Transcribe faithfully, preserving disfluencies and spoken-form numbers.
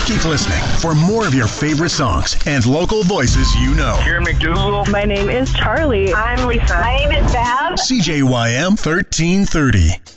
Keep listening for more of your favorite songs and local voices you know. Here McDougal. My name is Charlie. I'm Lisa. My name is Val. C J Y M thirteen thirty.